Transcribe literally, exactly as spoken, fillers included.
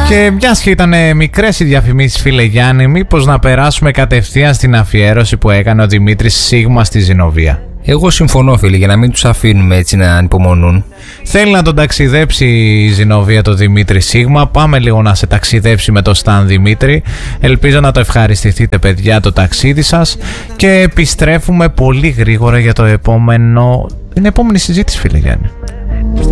Και μιας και ήταν μικρές οι διαφημίσεις, φίλε Γιάννη, μήπως να περάσουμε κατευθείαν στην αφιέρωση που έκανε ο Δημήτρης Σίγμα στη Ζηνοβία? Εγώ συμφωνώ, φίλε, για να μην τους αφήνουμε έτσι να ανυπομονούν. Θέλει να τον ταξιδέψει η Ζηνοβία το Δημήτρη Σίγμα. Πάμε λίγο να σε ταξιδέψει με το Σταν Δημήτρη. Ελπίζω να το ευχαριστηθείτε, παιδιά, το ταξίδι σας. Και επιστρέφουμε πολύ γρήγορα για το επόμενο... την επόμενη συζήτηση, φίλε Γιάννη.